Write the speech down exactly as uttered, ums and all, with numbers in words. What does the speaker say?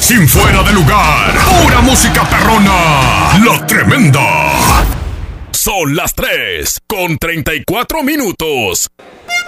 sin fuera de lugar. Pura música perrona. La Tremenda. Son las tres con treinta y cuatro minutos.